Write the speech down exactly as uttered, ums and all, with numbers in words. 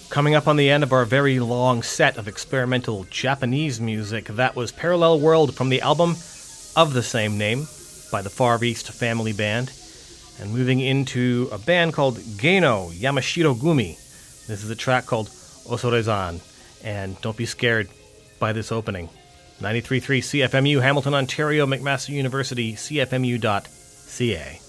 Coming up on the end of our very long set of experimental Japanese music, that was Parallel World from the album of the same name by the Far East Family Band. And moving into a band called Geino Yamashiro Gumi. This is a track called Osorezan. And don't be scared by this opening. ninety-three point three C F M U, Hamilton, Ontario, McMaster University, C F M U dot C A.